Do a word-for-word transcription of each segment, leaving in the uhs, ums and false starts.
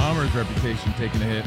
Dahmer's reputation taking a hit.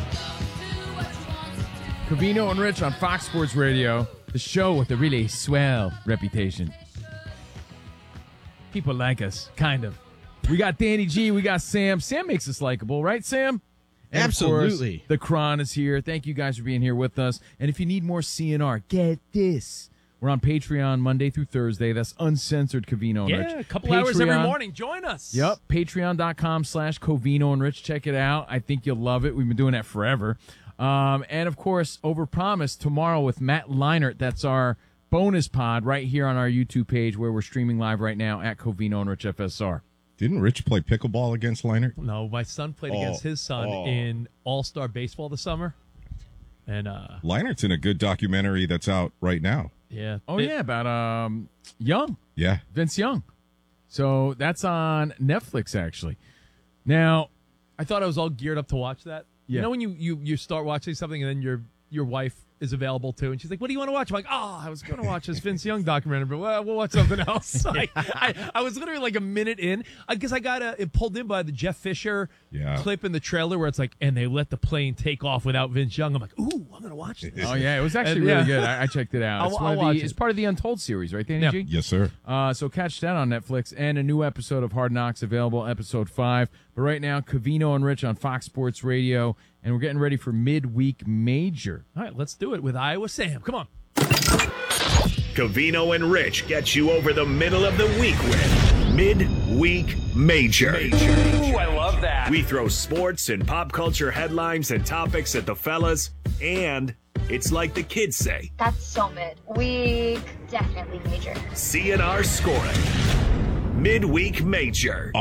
Covino and Rich on Fox Sports Radio, the show with a really swell reputation. People like us, kind of. We got Danny G, we got Sam. Sam makes us likable, right, Sam? And Absolutely. Of course, the Kron is here. Thank you guys for being here with us. And if you need more C N R, get this. We're on Patreon Monday through Thursday. That's uncensored Covino and yeah, Rich. Yeah, a couple Patreon, hours every morning. Join us. Yep, patreon.com slash Covino and Rich. Check it out. I think you'll love it. We've been doing that forever. Um, and, of course, Overpromise tomorrow with Matt Leinart. That's our bonus pod right here on our YouTube page where we're streaming live right now at Covino and Rich F S R. Didn't Rich play pickleball against Leinart? No, my son played oh, against his son oh. in All-Star Baseball this summer. And uh, Leinart's in a good documentary that's out right now. Yeah. Oh, it, yeah, about um Young. Yeah. Vince Young. So that's on Netflix, actually. Now, I thought I was all geared up to watch that. Yeah. You know when you, you, you start watching something and then your your wife is available too, and she's like, "What do you want to watch?" I'm like, "Oh, I was going to watch this Vince Young documentary, but well, we'll watch something else." Like, I, I was literally like a minute in because I got uh, it pulled in by the Jeff Fisher yeah. clip in the trailer where it's like, and they let the plane take off without Vince Young. I'm like, "Ooh, I'm going to watch this." Oh yeah, it was actually and, really yeah. good. I, I checked it out. I'll, It's, I'll one of watch the, it. it's part of the Untold series, right, Danny Yeah. G? Yes, sir. Uh, so catch that on Netflix and a new episode of Hard Knocks available, episode five. But right now, Covino and Rich on Fox Sports Radio, and we're getting ready for midweek major. All right, let's do it with Iowa Sam. Come on. Covino and Rich get you over the middle of the week with Midweek Major. Major. Ooh, I love that. We throw sports and pop culture headlines and topics at the fellas, and it's like the kids say. That's so mid. Week, definitely major. C N R scoring. Midweek Major.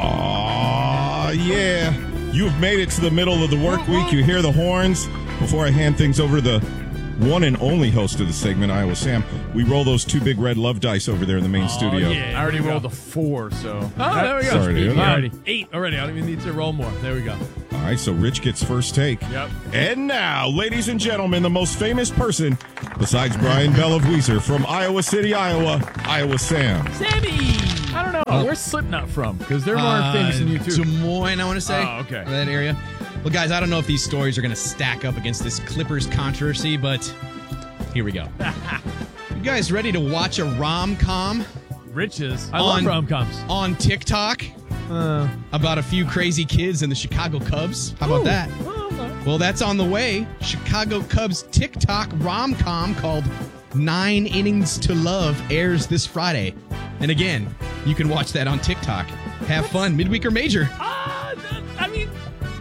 Aw, yeah. You've made it to the middle of the work week. You hear the horns. Before I hand things over to the one and only host of the segment, Iowa Sam, we roll those two big red love dice over there in the main Oh, studio. yeah. I already rolled a four, so. Oh, there we go. Sorry, dude. Yeah. Already. Eight already. I don't even need to roll more. There we go. All right, so Rich gets first take. Yep. And now, ladies and gentlemen, the most famous person besides Brian Bell of Weezer from Iowa City, Iowa, Iowa Sam. Sammy! I don't know. Where's Slipknot from? Because they're more Uh, famous than you, too. Des Moines, I want to say. Oh, okay. That area. Well, guys, I don't know if these stories are going to stack up against this Clippers controversy, but here we go. You guys ready to watch a rom-com Riches. I On- love rom-coms. on TikTok Uh, about a few crazy kids and the Chicago Cubs? How about ooh. that? Well, no. Well, that's on the way. Chicago Cubs TikTok rom-com called Nine Innings to Love airs this Friday. And again, you can watch that on TikTok. Have fun, midweek or major. Ah, I mean,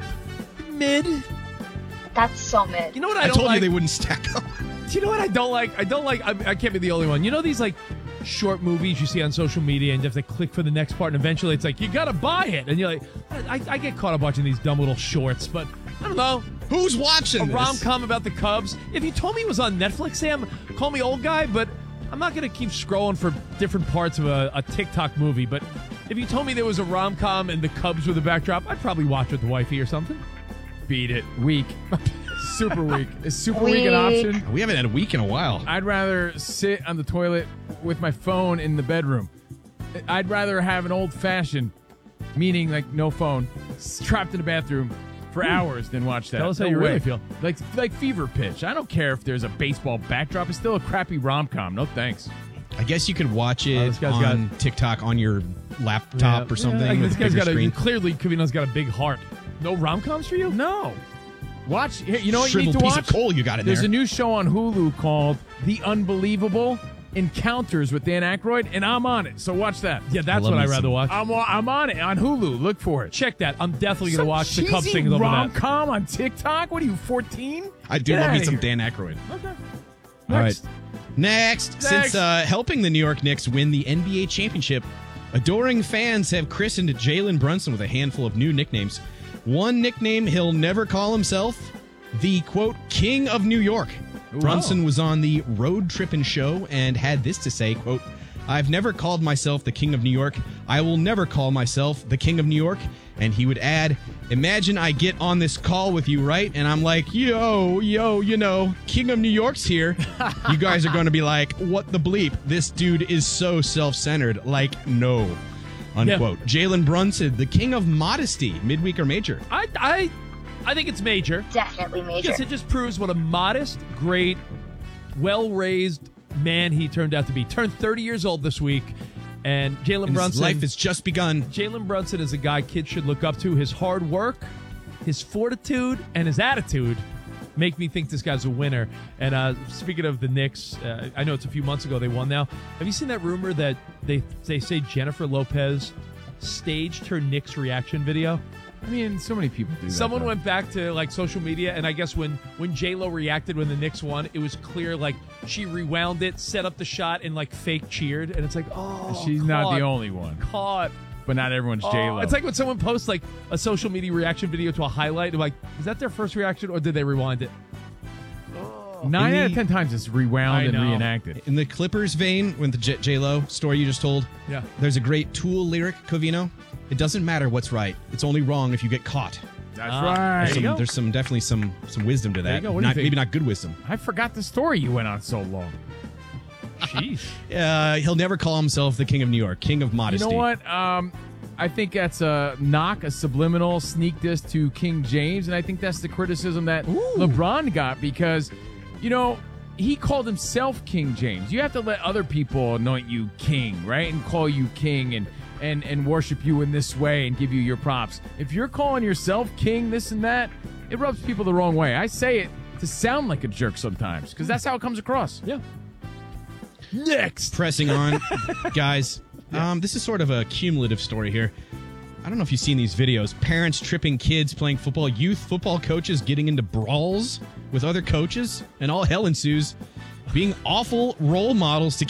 mid. That's so mid. You know what I, I don't told like? you they wouldn't stack up. Do you know what I don't like? I don't like. I, I can't be the only one. You know these like short movies you see on social media, and you have to click for the next part, and eventually it's like you gotta buy it, and you're like, I, I get caught up watching these dumb little shorts, but I don't know. Who's watching A this? rom-com about the Cubs. If you told me it was on Netflix, Sam, call me old guy, but I'm not gonna keep scrolling for different parts of a, a TikTok movie. But if you told me there was a rom-com and the Cubs were the backdrop, I'd probably watch with the wifey or something. Beat it. Weak. Super weak. Is super weak an Weak. option? We haven't had a week in a while. I'd rather sit on the toilet with my phone in the bedroom. I'd rather have an old-fashioned, meaning like no phone, s- trapped in the bathroom for hours than watch that. Tell us how No you way. really feel. Like like Fever Pitch. I don't care if there's a baseball backdrop. It's still a crappy rom-com. No thanks. I guess you could watch it Oh, this guy's on TikTok on your laptop or something. Yeah, like with this a guy's bigger got screen. a clearly Covino's got a big heart. No rom-coms for you? No. Watch. Here, you know what you need Shriveled to piece watch? of coal you got in There's there. a new show on Hulu called The Unbelievable Encounters with Dan Aykroyd, and I'm on it. So watch that. Yeah, that's love what me I'd rather some- watch. I'm, I'm on it on Hulu. Look for it. Check that. I'm definitely going Some to watch the Cubs cheesy things over that. rom-com on TikTok? What are you, fourteen? I do Get love me outta some here. Dan Aykroyd. Okay. All Next. right. Next, Next. since uh, helping the New York Knicks win the N B A championship, adoring fans have christened Jalen Brunson with a handful of new nicknames. One nickname he'll never call himself, the, quote, King of New York. Ooh. Brunson was on the Road Trippin' Show and had this to say, quote, I've never called myself the King of New York. I will never call myself the King of New York. And he would add, imagine I get on this call with you, right? And I'm like, yo, yo, you know, King of New York's here. You guys are going to be like, what the bleep? This dude is so self-centered. Like, no. Unquote. Jalen Brunson, the King of Modesty, midweek or major. I, I I think it's major. Definitely major. Because it just proves what a modest, great, well-raised man he turned out to be. Turned thirty years old this week, and Jalen And his Brunson. life has just begun. Jalen Brunson is a guy kids should look up to. His hard work, his fortitude, and his attitude make me think this guy's a winner. And uh, speaking of the Knicks, uh, I know it's a few months ago they won now. Have you seen that rumor that they they say Jennifer Lopez staged her Knicks reaction video? I mean, so many people do that. Someone though. went back to like social media, and I guess when when J-Lo reacted when the Knicks won, it was clear like she rewound it, set up the shot, and like fake cheered. And it's like, oh, She's not caught, the only one, caught. but not everyone's Oh, J Lo. it's like when someone posts like a social media reaction video to a highlight. I'm like, is that their first reaction or did they rewind it? nine In out the- of ten times it's rewound I and know. reenacted. In the Clippers vein, with the J- J-Lo story you just told, Yeah. there's a great Tool lyric, Covino. It doesn't matter what's right. It's only wrong if you get caught. That's Ah, right. there There's you some, go. there's some definitely some some wisdom to There that. you go. What do you Not, think? maybe not good wisdom. I forgot the story you went on so long. Jeez. Uh, he'll never call himself the king of New York, king of You modesty. know what? Um, I think that's a knock, a subliminal sneak diss to King James, and I think that's the criticism that LeBron got because, you know, he called himself King James. You have to let other people anoint you king, right, and call you king and and and worship you in this way and give you your props. If you're calling yourself king, this and that, it rubs people the wrong way. I say it to sound like a jerk sometimes because that's how it comes across. Yeah. Next. Pressing on, guys. Um, this is sort of a cumulative story here. I don't know if you've seen these videos. Parents tripping kids playing football, youth football coaches getting into brawls with other coaches, and all hell ensues. Being awful role models to